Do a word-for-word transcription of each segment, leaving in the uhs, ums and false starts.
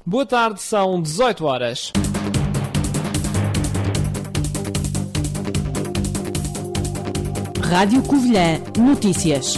Boa tarde, são dezoito horas. Rádio Covilhã Notícias.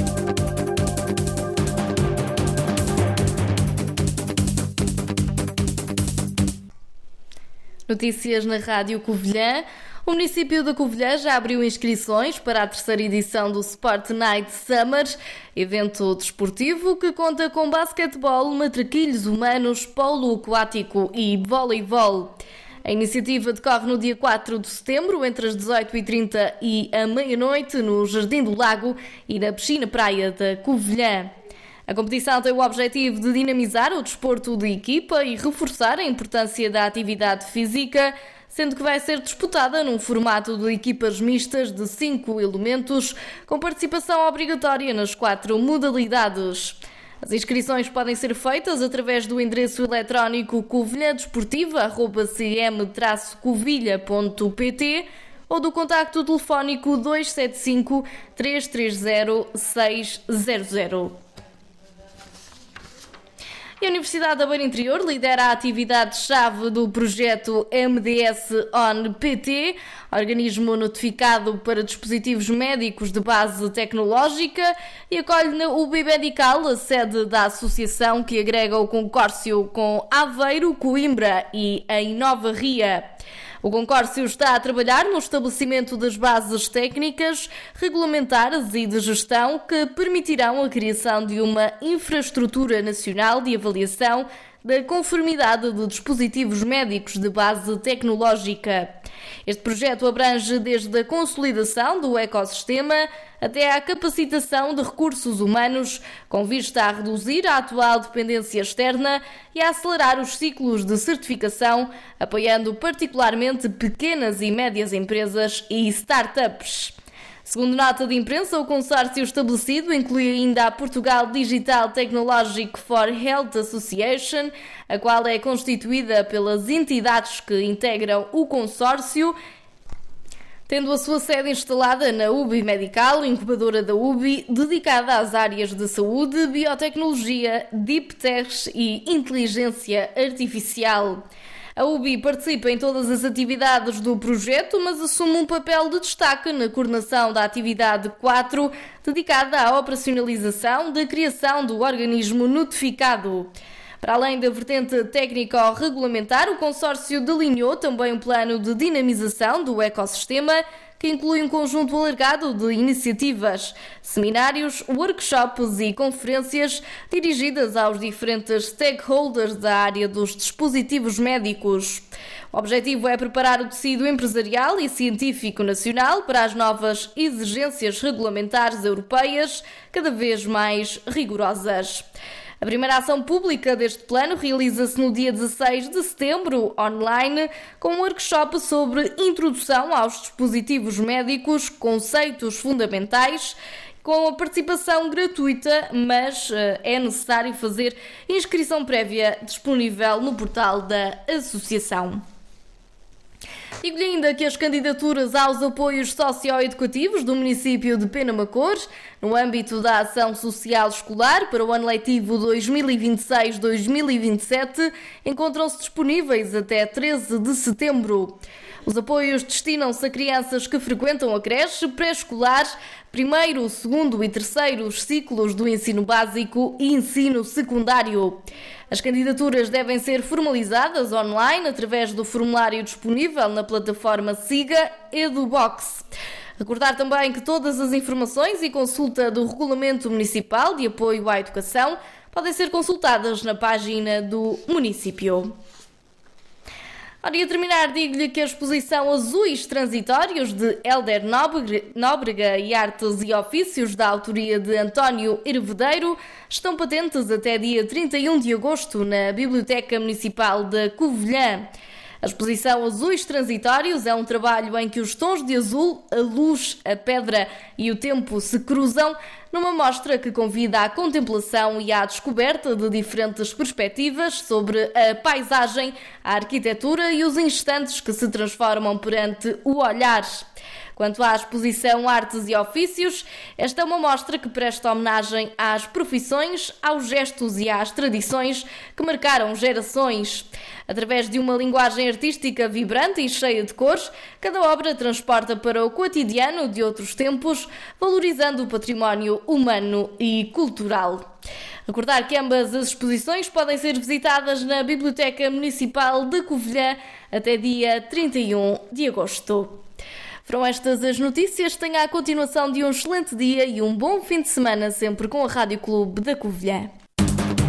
Notícias na Rádio Covilhã. O município de Covilhã já abriu inscrições para a terceira edição do Sport Night Summer, evento desportivo que conta com basquetebol, matraquilhos humanos, polo aquático e voleibol. A iniciativa decorre no dia quatro de setembro, entre as dezoito e trinta e a meia-noite, no Jardim do Lago e na piscina-praia da Covilhã. A competição tem o objetivo de dinamizar o desporto de equipa e reforçar a importância da atividade física, sendo que vai ser disputada num formato de equipas mistas de cinco elementos, com participação obrigatória nas quatro modalidades. As inscrições podem ser feitas através do endereço eletrónico covilhadesportiva arroba c m traço covilha ponto p t ou do contacto telefónico dois sete cinco, três três zero, seis zero zero. E a Universidade da Beira Interior lidera a atividade-chave do projeto M D S O N P T, organismo notificado para dispositivos médicos de base tecnológica, e acolhe na U B Medical, a sede da associação que agrega o consórcio com Aveiro, Coimbra e a Nova Ria. O consórcio está a trabalhar no estabelecimento das bases técnicas, regulamentares e de gestão que permitirão a criação de uma infraestrutura nacional de avaliação da conformidade de dispositivos médicos de base tecnológica. Este projeto abrange desde a consolidação do ecossistema até à capacitação de recursos humanos, com vista a reduzir a atual dependência externa e a acelerar os ciclos de certificação, apoiando particularmente pequenas e médias empresas e startups. Segundo nota de imprensa, o consórcio estabelecido inclui ainda a Portugal Digital Technologic for Health Association, a qual é constituída pelas entidades que integram o consórcio, tendo a sua sede instalada na U B Medical, incubadora da U B, dedicada às áreas de saúde, biotecnologia, deep tech e inteligência artificial. A U B participa em todas as atividades do projeto, mas assume um papel de destaque na coordenação da atividade quatro, dedicada à operacionalização da criação do organismo notificado. Para além da vertente técnico-regulamentar, o consórcio delineou também um plano de dinamização do ecossistema, que inclui um conjunto alargado de iniciativas, seminários, workshops e conferências dirigidas aos diferentes stakeholders da área dos dispositivos médicos. O objetivo é preparar o tecido empresarial e científico nacional para as novas exigências regulamentares europeias, cada vez mais rigorosas. A primeira ação pública deste plano realiza-se no dia dezasseis de setembro, online, com um workshop sobre introdução aos dispositivos médicos, conceitos fundamentais, com a participação gratuita, mas uh, é necessário fazer inscrição prévia disponível no portal da associação. Digo-lhe ainda que as candidaturas aos apoios socioeducativos do município de Penamacor, no âmbito da Ação Social Escolar para o ano letivo dois mil e vinte e seis dois mil e vinte e sete, encontram-se disponíveis até treze de setembro. Os apoios destinam-se a crianças que frequentam a creche, pré-escolar, primeiro, segundo e terceiro ciclos do ensino básico e ensino secundário. As candidaturas devem ser formalizadas online através do formulário disponível na plataforma SIGA EduBox. Recordar também que todas as informações e consulta do Regulamento Municipal de Apoio à Educação podem ser consultadas na página do município. Ora, e a terminar, digo-lhe que a exposição Azuis Transitórios de Hélder Nóbrega e Artes e Ofícios, da autoria de António Hervedeiro, estão patentes até dia trinta e um de agosto na Biblioteca Municipal de Covilhã. A exposição Azuis Transitórios é um trabalho em que os tons de azul, a luz, a pedra e o tempo se cruzam numa mostra que convida à contemplação e à descoberta de diferentes perspectivas sobre a paisagem, a arquitetura e os instantes que se transformam perante o olhar. Quanto à exposição Artes e Ofícios, esta é uma mostra que presta homenagem às profissões, aos gestos e às tradições que marcaram gerações. Através de uma linguagem artística vibrante e cheia de cores, cada obra transporta para o cotidiano de outros tempos, valorizando o património humano e cultural. Recordar que ambas as exposições podem ser visitadas na Biblioteca Municipal de Covilhã até dia trinta e um de agosto. Foram estas as notícias. Tenha a continuação de um excelente dia e um bom fim de semana sempre com a Rádio Clube da Covilhã.